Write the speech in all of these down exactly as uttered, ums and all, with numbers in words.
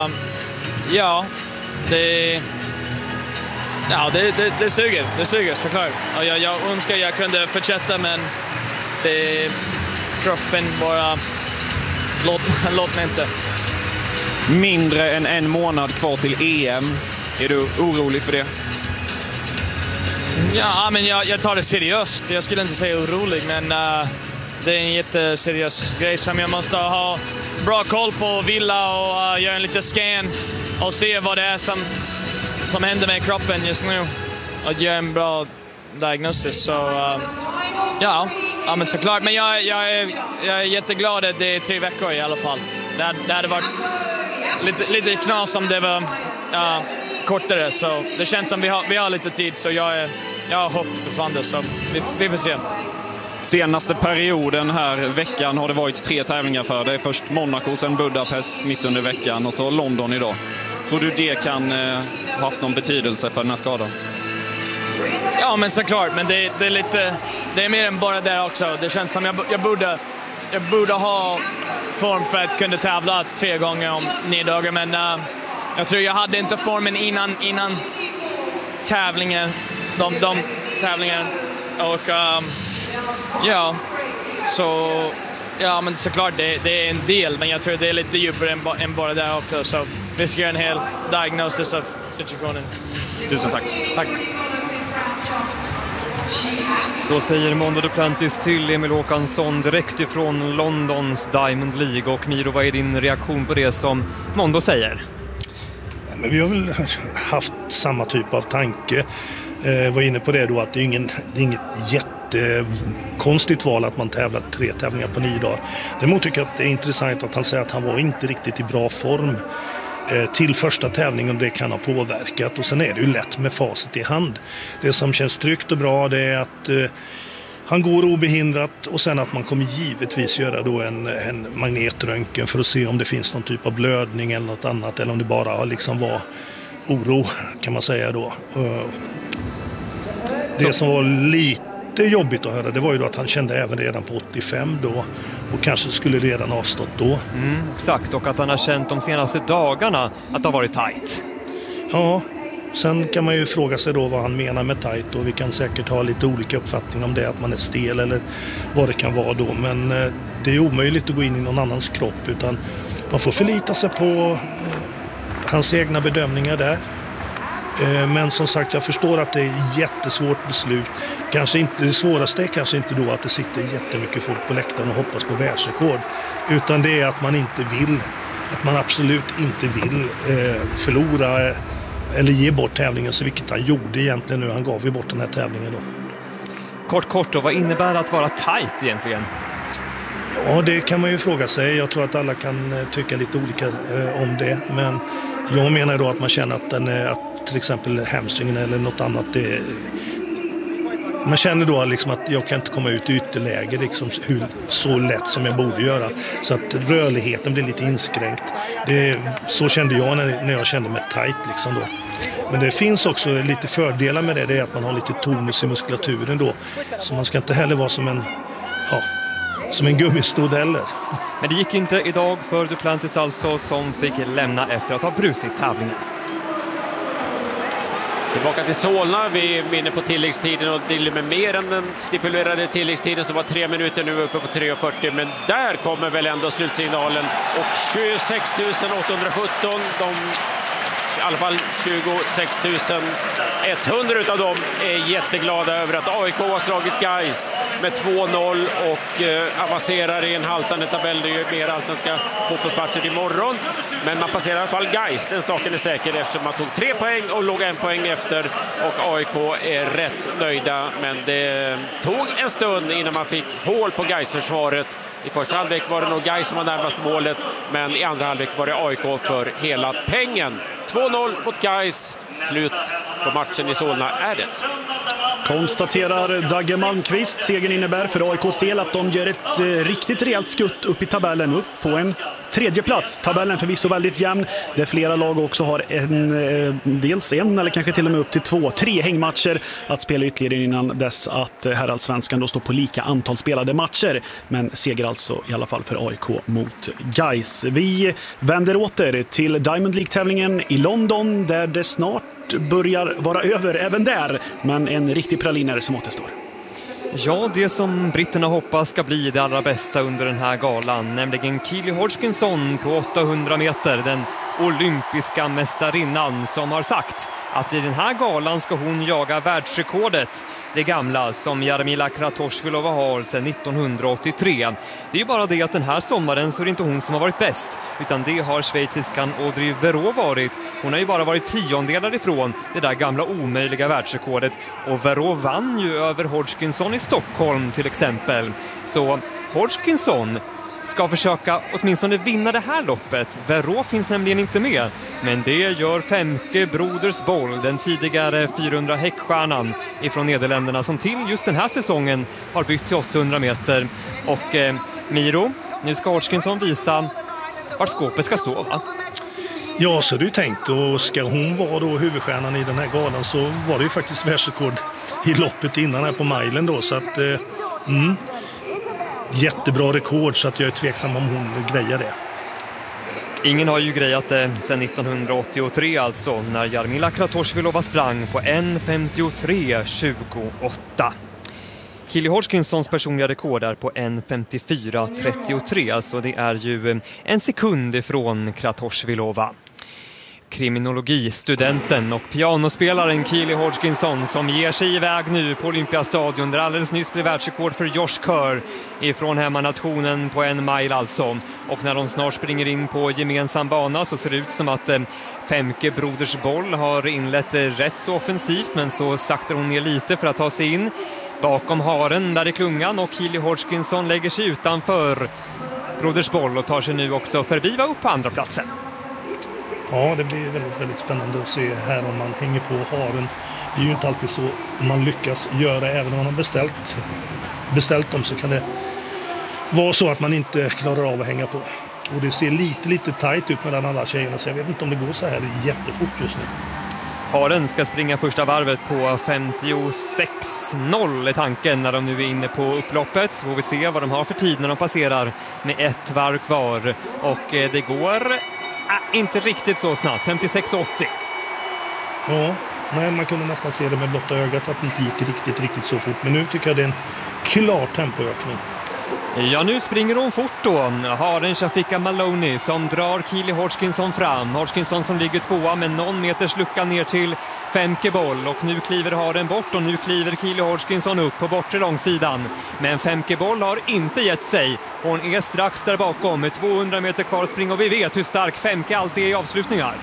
Um, ja, det, ja det, det, det suger. Det suger såklart. Och jag, jag önskar jag kunde fortsätta, men det, kroppen bara låt, låt mig inte. Mindre än en månad kvar till E M. Är du orolig för det? Ja, men jag, jag tar det seriöst. Jag skulle inte säga orolig, men uh, det är en jätteseriös grej som jag måste ha bra koll på, vila och uh, göra en liten scan och se vad det är som, som händer med kroppen just nu och göra en bra diagnosis. Så uh, ja, ja, men såklart. Men jag, jag, är, jag är jätteglad att det är tre veckor i alla fall. Det, det hade varit lite, lite knas om det var uh, kortare, så det känns som vi har, vi har lite tid, så jag, är, jag har hopp för fan det, så vi, vi får se. Senaste perioden här, veckan, har det varit tre tävlingar för dig. Först Monaco, sen Budapest mitt under veckan och så London idag. Tror du det kan eh, ha haft någon betydelse för den här skadan? Ja, men såklart, men det, det är lite, det är mer än bara det också. Det känns som jag, jag, borde, jag borde ha form för att kunna tävla tre gånger om nio dagar, men uh, jag tror jag hade inte formen innan, innan tävlingen, de, de tävlingarna. Och um, ja, så ja, men såklart det, det är en del, men jag tror det är lite djupare än, än bara det också. Så vi ska göra en hel diagnosis av situationen. Tusen tack. Tack. Så säger Mondo Duplantis till Emil Håkansson direkt ifrån Londons Diamond League. Och Miro, vad är din reaktion på det som Mondo säger? Men vi har väl haft samma typ av tanke. Eh, var inne på det då, att det är, ingen, det är inget jättekonstigt val att man tävlar tre tävlingar på nio dagar. Däremot tycker jag att det är intressant att han säger att han var inte riktigt i bra form eh, till första tävlingen, och det kan ha påverkat. Och sen är det ju lätt med facit i hand. Det som känns tryggt och bra, det är att eh, han går obehindrat, och sen att man kommer givetvis göra då en, en magnetröntgen för att se om det finns någon typ av blödning eller något annat, eller om det bara liksom var oro, kan man säga då. Det som var lite jobbigt att höra, det var ju då att han kände även redan på åttiofem då, och kanske skulle redan avstått då. Mm, exakt, och att han har känt de senaste dagarna att det har varit tajt. Ja, sen kan man ju fråga sig då vad han menar med tajt, och vi kan säkert ha lite olika uppfattning om det, att man är stel eller vad det kan vara då, men det är omöjligt att gå in i någon annans kropp, utan man får förlita sig på hans egna bedömningar där. Men som sagt, jag förstår att det är ett jättesvårt beslut. Kanske inte, det svåraste är kanske inte då att det sitter jättemycket folk på läktaren och hoppas på världsrekord, utan det är att man inte vill, att man absolut inte vill eh, förlora eh, eller ge bort tävlingen, så vilket han gjorde egentligen nu. Han gav ju bort den här tävlingen då. Kort, kort då, vad innebär att vara tajt egentligen? Ja, det kan man ju fråga sig. Jag tror att alla kan tycka lite olika eh, om det, men jag menar då att man känner att, den är, att till exempel hamstringen eller något annat, det, man känner då liksom att jag kan inte komma ut i ytterläge liksom, hur, så lätt som jag borde göra. Så att rörligheten blir lite inskränkt. Det, så kände jag när, när jag kände mig tajt liksom då. Men det finns också lite fördelar med det, det är att man har lite tonus i muskulaturen då. Så man ska inte heller vara som en, ja, som en gummistodd heller. Men det gick inte idag för Duplantis alltså, som fick lämna efter att ha brutit tävlingen. Tillbaka till Solna, vi är inne på tilläggstiden och till med mer än den stipulerade tilläggstiden som var tre minuter, nu uppe på tre fyrtio, men där kommer väl ändå slutsignalen, och tjugosex tusen åttahundrasjutton, de, i alla fall tjugosex tusen etthundra utav dem är jätteglada över att A I K har slagit Gais med två noll och eh, avancerar i en haltande tabell. Det är ju mer allsvenska fotbollsmatcher imorgon, men man passerar i alla fall Gais, den saken är säker, eftersom man tog tre poäng och låg en poäng efter, och A I K är rätt nöjda, men det tog en stund innan man fick hål på Gais-försvaret. I första halvlek var det nog Gais som var närmast målet, men i andra halvlek var det A I K för hela pengen. två noll mot Gais, slut på matchen i Solna är det. Konstaterar Dagge Malmqvist. Segern innebär för A I K:s del att de gör ett eh, riktigt rejält skutt upp i tabellen, upp på en tredje plats. Tabellen förvisso väldigt jämn. Det är flera lag också har en, eh, dels en eller kanske till och med upp till två, tre hängmatcher att spela ytterligare innan dess att eh, herrallsvenskan då står på lika antal spelade matcher. Men seger alltså i alla fall för A I K mot Gais. Vi vänder åter till Diamond League-tävlingen i London där det snart börjar vara över även där. Men en riktig praliner som återstår. Ja, det som britterna hoppas ska bli det allra bästa under den här galan, nämligen Keely Hodgkinson på åttahundra meter, den olympiska mästarinnan som har sagt att i den här galan ska hon jaga världsrekordet, det gamla som Jarmila Kratochvilova har sedan nittonhundraåttiotre. Det är ju bara det att den här sommaren så är det inte hon som har varit bäst, utan det har schweiziskan Audrey Verreaux varit. Hon har ju bara varit tiondelar ifrån det där gamla omöjliga världsrekordet, och Verreaux vann ju över Hodgkinson i Stockholm till exempel. Så Hodgkinson ska försöka åtminstone vinna det här loppet. Verreaux finns nämligen inte med, men det gör Femke Brodersboll, den tidigare fyrahundra häckstjärnan ifrån Nederländerna, som till just den här säsongen har bytt till åttahundra meter. Och eh, Miro, nu ska Hodgkinson visa vart skåpet ska stå, va? Ja, så är det ju tänkt. Och ska hon vara då huvudstjärnan i den här galan så var det ju faktiskt världsrekord i loppet innan här på milen då. Så att, eh, mm, jättebra rekord, så att jag är tveksam om hon grejer det. Ingen har ju grejat det sedan nittonhundraåttiotre alltså, när Jarmila Kratochvilova sprang på ett femtiotre tjugoåtta. Keely Hodgkinsons personliga rekord är på ett femtiofyra trettiotre, alltså det är ju en sekund ifrån Kratochvilova. Kriminologistudenten och pianospelaren Keely Hodgkinson som ger sig iväg nu på Olympiastadion där alldeles nyss blev världsrekord för Josh Kerr ifrån hemmanationen på en mile alltså. Och när de snart springer in på gemensam bana så ser det ut som att eh, Femke Brodersboll har inlett eh, rätt så offensivt, men så saktar hon ner lite för att ta sig in bakom haren där i klungan, och Keely Hodgkinson lägger sig utanför Brodersboll och tar sig nu också förbi va upp på andra platsen. Ja, det blir väldigt, väldigt spännande att se här om man hänger på haren. Det är ju inte alltid så man lyckas göra, även om man har beställt, beställt dem så kan det vara så att man inte klarar av att hänga på. Och det ser lite, lite tajt ut mellan alla tjejerna, så jag vet inte om det går så här jättefort just nu. Haren ska springa första varvet på femtiosex noll i tanken när de nu är inne på upploppet. Så får vi se vad de har för tid när de passerar med ett varv kvar. Och det går äh, inte riktigt så snabbt, femtiosex åttio. Ja, nej, man kunde nästan se det med blotta ögat att det inte gick riktigt, riktigt så fort. Men nu tycker jag det är en klar tempoökning. Ja, nu springer hon fort då. Haren Shafika Maloney som drar Keely Hodgkinson fram. Hodgkinson som ligger tvåa med någon meters lucka ner till Femke Boll. Och nu kliver Haren bort och nu kliver Keely Hodgkinson upp på bortre långsidan. Men Femke Boll har inte gett sig. Hon är strax där bakom med tvåhundra meter kvar att springa, och vi vet hur stark Femke alltid är i avslutningar.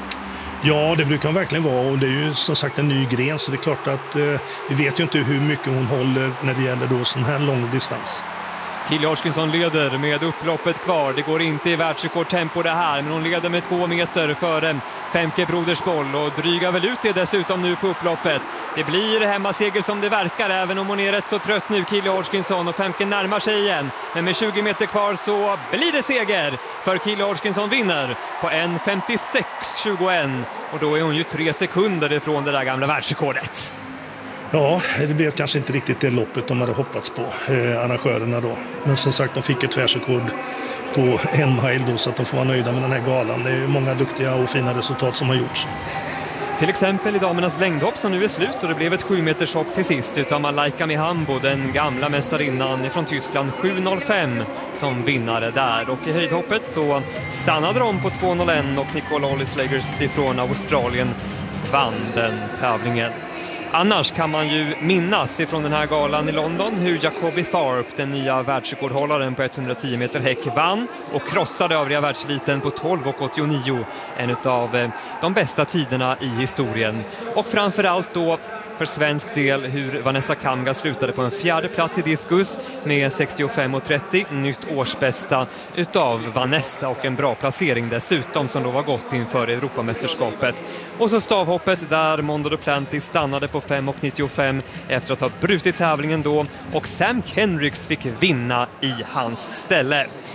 Ja, det brukar hon verkligen vara, och det är ju som sagt en ny gren, så det är klart att eh, vi vet ju inte hur mycket hon håller när det gäller då sån här lång distans. Keely Hodgkinson leder med upploppet kvar. Det går inte i världsrekordtempo det här, men hon leder med två meter före Femke Brodersboll och drygar väl ut det dessutom nu på upploppet. Det blir hemmaseger som det verkar, även om hon är rätt så trött nu, Keely Hodgkinson, och Femke närmar sig igen. Men med tjugo meter kvar så blir det seger, för Keely Hodgkinson vinner på ett femtiosex tjugoett, och då är hon ju tre sekunder ifrån det där gamla världsrekordet. Ja, det blev kanske inte riktigt det loppet de hade hoppats på, eh, arrangörerna då. Men som sagt, de fick ett världsrekord på en mile då, så att de får vara nöjda med den här galan. Det är många duktiga och fina resultat som har gjorts. Till exempel i damernas längdhopp som nu är slut, och det blev ett sju meters hopp till sist utav Malaika Mihambo, den gamla mästarinnan från Tyskland, sju noll fem som vinnare där. Och i höjdhoppet så stannade de på två noll ett, och Nicole Ollis-Legers ifrån Australien vann den tävlingen. Annars kan man ju minnas ifrån den här galan i London hur Jacobi Tharp, den nya världsrekordhållaren på etthundratio meter häck, vann och krossade övriga världseliten på tolv åttionio, en av de bästa tiderna i historien. Och framförallt då för svensk del hur Vanessa Kamga slutade på en fjärde plats i diskus med sextiofem trettio, nytt årsbästa utav Vanessa, och en bra placering dessutom som då var gott inför Europamästerskapet. Och så stavhoppet där Mondo Duplantis stannade på fem nittiofem efter att ha brutit tävlingen då, och Sam Kendricks fick vinna i hans ställe.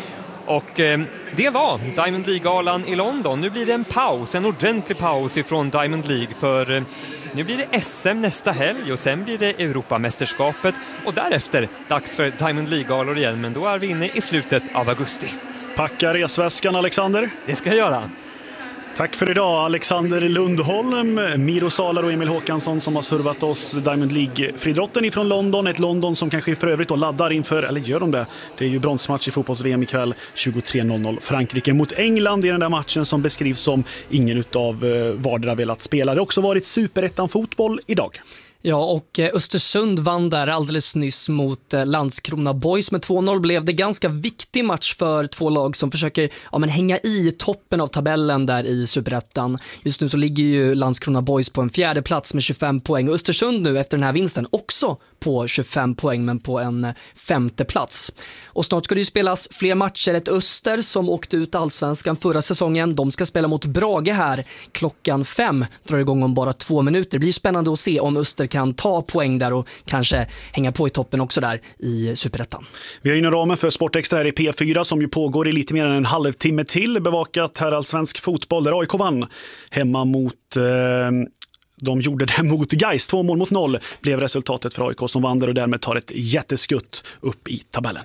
Och eh, det var Diamond League-galan i London. Nu blir det en paus, en ordentlig paus ifrån Diamond League, för eh, nu blir det S M nästa helg och sen blir det Europamästerskapet och därefter dags för Diamond League-galor igen, men då är vi inne i slutet av augusti. Packa resväskan, Alexander. Det ska jag göra. Tack för idag, Alexander Lundholm, Miro Salar och Emil Håkansson som har servat oss Diamond League-fridrotten ifrån London. Ett London som kanske för övrigt då laddar inför, eller gör de det? Det är ju bronsmatch i fotbolls-V M ikväll, tjugotre noll noll. Frankrike mot England i den där matchen som beskrivs som ingen utav vardera velat spela. Det har också varit superettan-fotboll idag. Ja, och Östersund vann där alldeles nyss mot Landskrona Boys med två noll. Blev det ganska viktig match för två lag som försöker ja, men hänga i toppen av tabellen där i Superettan. Just nu så ligger ju Landskrona Boys på en fjärde plats med tjugofem poäng. Och Östersund nu efter den här vinsten också på tjugofem poäng men på en femte plats. Och snart ska det ju spelas fler matcher. Ett Öster som åkte ut allsvenskan förra säsongen. De ska spela mot Brage här klockan fem. Drar igång om bara två minuter. Det blir spännande att se om Öster kan ta poäng där och kanske hänga på i toppen också där i Superettan. Vi har inom ramen för Sportextra här i P fyra som ju pågår i lite mer än en halvtimme till bevakat här allsvensk fotboll där A I K vann hemma mot... Eh... De gjorde det mot Gais, två mål mot noll blev resultatet för A I K som vann och därmed tar ett jätteskutt upp i tabellen.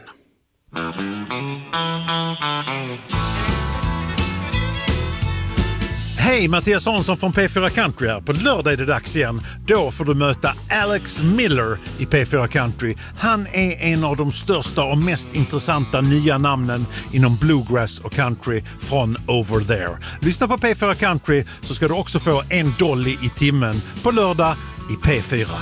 Hej, Mattias Hansson från P fyra Country här. På lördag är det dags igen. Då får du möta Alex Miller i P fyra Country. Han är en av de största och mest intressanta nya namnen inom bluegrass och country från Over There. Lyssna på P fyra Country så ska du också få en dolly i timmen på lördag i P fyra.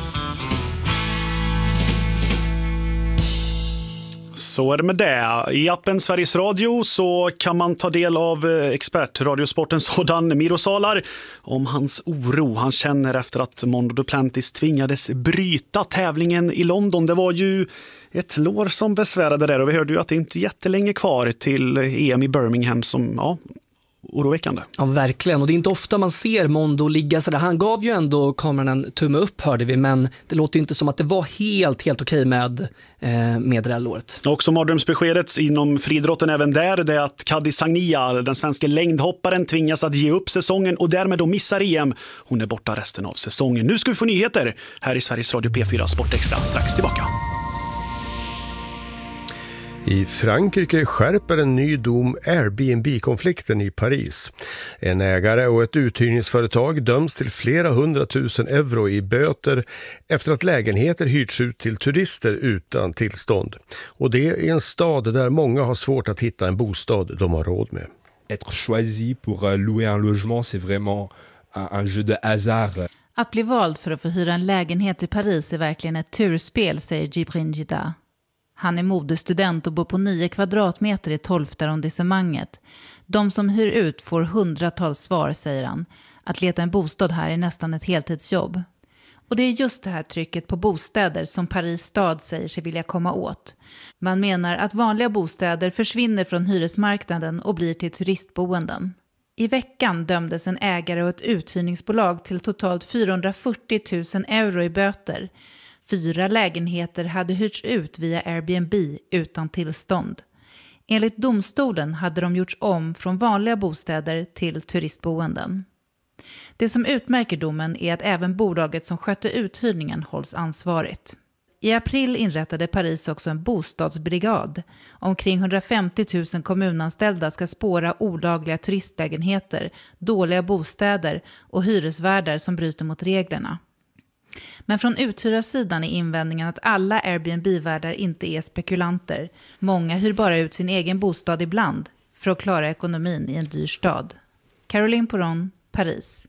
Så är det med det. I appen Sveriges Radio så kan man ta del av expert radiosporten sådan Miro Salar om hans oro han känner efter att Mondo Duplantis tvingades bryta tävlingen i London. Det var ju ett lår som besvärade där och vi hörde ju att det inte är jättelänge kvar till E M i Birmingham som, ja, oroväckande. Ja, verkligen. Och det är inte ofta man ser Mondo ligga så där. Han gav ju ändå kameran en tumme upp, hörde vi, men det låter inte som att det var helt, helt okej med, eh, med det här låret. Och som mardrömsbeskedet inom fridrotten även där, det är att Kadi Sagnia, den svenska längdhopparen, tvingas att ge upp säsongen och därmed då missar E M. Hon är borta resten av säsongen. Nu ska vi få nyheter här i Sveriges Radio P fyra Sportextra. Strax tillbaka. I Frankrike skärper en ny dom Airbnb-konflikten i Paris. En ägare och ett uthyrningsföretag döms till flera hundratusen euro i böter efter att lägenheter hyrts ut till turister utan tillstånd. Och det är en stad där många har svårt att hitta en bostad de har råd med. Être choisi pour louer un logement, c'est vraiment un jeu de hasard. Att bli vald för att få hyra en lägenhet i Paris är verkligen ett turspel, säger Djibril Jida. Han är modestudent och bor på nio kvadratmeter i tolfte arrondissemanget. De som hyr ut får hundratals svar, säger han. Att leta en bostad här är nästan ett heltidsjobb. Och det är just det här trycket på bostäder som Paris stad säger sig vilja komma åt. Man menar att vanliga bostäder försvinner från hyresmarknaden och blir till turistboenden. I veckan dömdes en ägare och ett uthyrningsbolag till totalt fyrahundrafyrtio tusen euro i böter. Fyra lägenheter hade hyrts ut via Airbnb utan tillstånd. Enligt domstolen hade de gjorts om från vanliga bostäder till turistboenden. Det som utmärker domen är att även bolaget som skötte uthyrningen hålls ansvarigt. I april inrättade Paris också en bostadsbrigad. Omkring hundrafemtio tusen kommunanställda ska spåra olagliga turistlägenheter, dåliga bostäder och hyresvärdar som bryter mot reglerna. Men från uthyrarsidan är invändningen att alla Airbnb-värdar inte är spekulanter. Många hyr bara ut sin egen bostad ibland för att klara ekonomin i en dyr stad. Caroline Poron, Paris.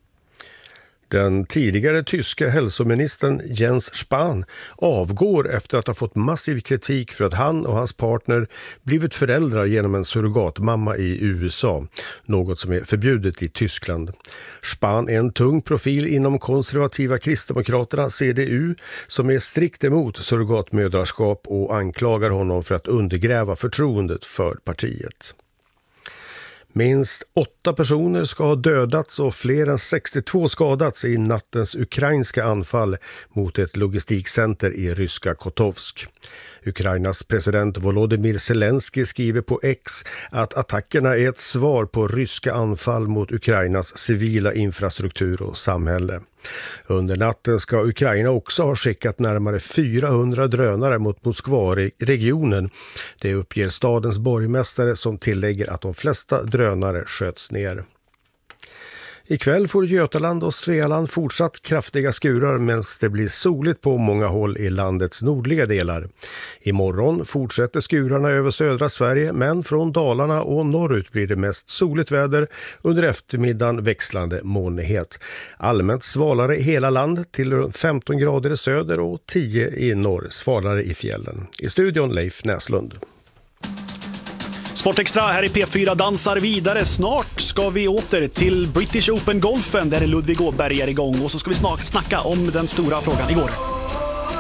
Den tidigare tyska hälsoministern Jens Spahn avgår efter att ha fått massiv kritik för att han och hans partner blivit föräldrar genom en surrogatmamma i U S A, något som är förbjudet i Tyskland. Spahn är en tung profil inom konservativa kristdemokraterna C D U som är strikt emot surrogatmödraskap och anklagar honom för att undergräva förtroendet för partiet. Minst åtta personer ska ha dödats och fler än sextiotvå skadats i nattens ukrainska anfall mot ett logistikcenter i ryska Kotovsk. Ukrainas president Volodymyr Zelensky skriver på X att attackerna är ett svar på ryska anfall mot Ukrainas civila infrastruktur och samhälle. Under natten ska Ukraina också ha skickat närmare fyrahundra drönare mot Moskva-regionen. Det uppger stadens borgmästare som tillägger att de flesta drönare sköts ner. Ikväll får Götaland och Svealand fortsatt kraftiga skurar medan det blir soligt på många håll i landets nordliga delar. Imorgon fortsätter skurarna över södra Sverige, men från Dalarna och norrut blir det mest soligt väder, under eftermiddagen växlande molnighet. Allmänt svalare i hela land till femton grader i söder och tio i norr, svalare i fjällen. I studion Leif Näslund. Sportextra här i P fyra dansar vidare. Snart ska vi åter till British Open-golfen där Ludvig Åberg är igång. Och så ska vi snart snacka om den stora frågan igår.